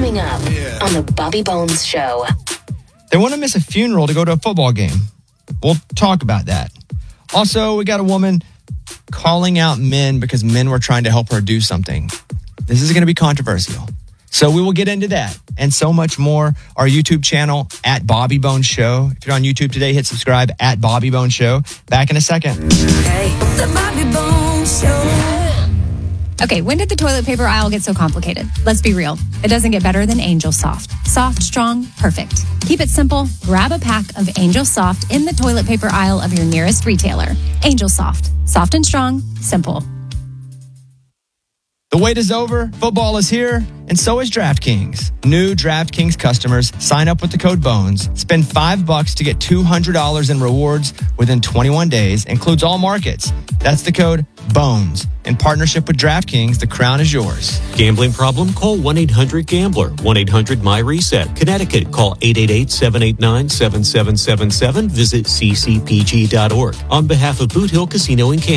Coming up on the Bobby Bones Show. They want to miss a funeral to go to a football game. We'll talk about that. Also, we got a woman calling out men because men were trying to help her do something. This is going to be controversial. So we will get into that and so much more. Our YouTube channel at Bobby Bones Show. If you're on YouTube today, hit subscribe at Bobby Bones Show. Back in a second. Hey, the Bobby Bones Show. Okay, when did the toilet paper aisle get so complicated? Let's be real. It doesn't get better than Angel Soft. Soft, strong, perfect. Keep it simple. Grab a pack of Angel Soft in the toilet paper aisle of your nearest retailer. Angel Soft. Soft and strong. Simple. The wait is over, football is here, and so is DraftKings. New DraftKings customers sign up with the code BONES, spend $5 to get $200 in rewards within 21 days, includes all markets. That's the code BONES. In partnership with DraftKings, the crown is yours. Gambling problem? Call 1-800-GAMBLER. 1-800-MY-RESET. Connecticut, call 888-789-7777. Visit ccpg.org. On behalf of Boot Hill Casino in Kansas.